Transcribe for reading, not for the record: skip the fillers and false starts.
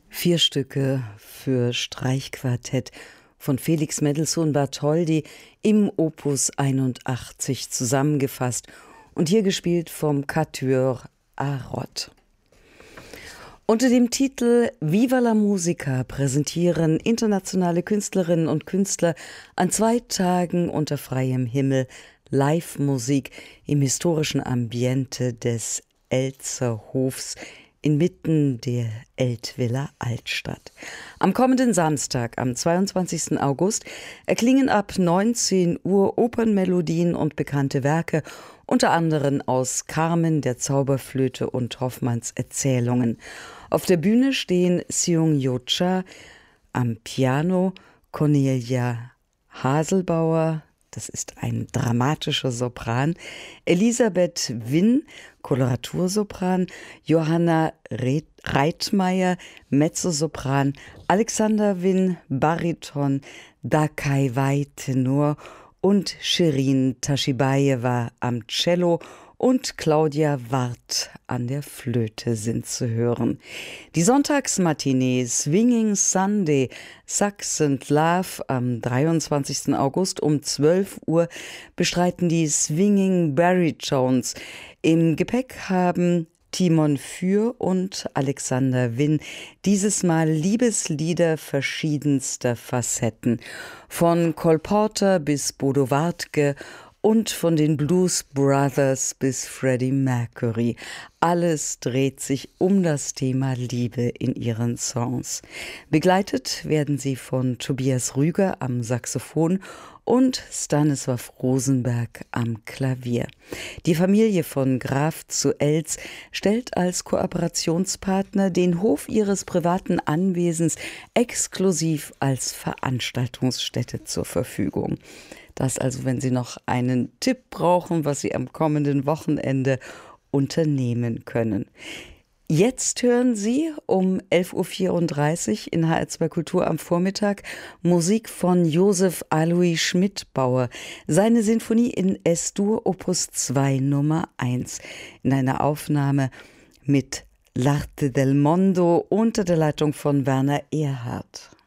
4 Stücke für Streichquartett von Felix Mendelssohn Bartholdy im Opus 81 zusammengefasst und hier gespielt vom Quatuor Arod. Unter dem Titel Viva la Musica präsentieren internationale Künstlerinnen und Künstler an 2 Tagen unter freiem Himmel Live-Musik im historischen Ambiente des Elzer Hofs inmitten der Eltviller Altstadt. Am kommenden Samstag, am 22. August, erklingen ab 19 Uhr Opernmelodien und bekannte Werke, unter anderem aus Carmen, der Zauberflöte und Hoffmanns Erzählungen. Auf der Bühne stehen Seung-Jo Cha am Piano, Cornelia Haselbauer, das ist ein dramatischer Sopran, Elisabeth Winn, Koloratursopran, Johanna Reitmeier, Mezzosopran, Alexander Winn, Bariton, Dakai Wai, Tenor und Shirin Tashibayewa am Cello und Claudia Ward an der Flöte sind zu hören. Die Sonntagsmatinee Swinging Sunday Sax and Love am 23. August um 12 Uhr bestreiten die Swinging Baritones. Im Gepäck haben Timon Für und Alexander Winn dieses Mal Liebeslieder verschiedenster Facetten. Von Cole Porter bis Bodo Wartke und von den Blues Brothers bis Freddie Mercury. Alles dreht sich um das Thema Liebe in ihren Songs. Begleitet werden sie von Tobias Rüger am Saxophon und Stanislav Rosenberg am Klavier. Die Familie von Graf zu Eltz stellt als Kooperationspartner den Hof ihres privaten Anwesens exklusiv als Veranstaltungsstätte zur Verfügung. Das also, wenn Sie noch einen Tipp brauchen, was Sie am kommenden Wochenende unternehmen können. Jetzt hören Sie um 11.34 Uhr in HR2 Kultur am Vormittag Musik von Josef Alois Schmidbauer, seine Sinfonie in Es-Dur Opus 2 Nummer 1 in einer Aufnahme mit L'Arte del Mondo unter der Leitung von Werner Erhardt.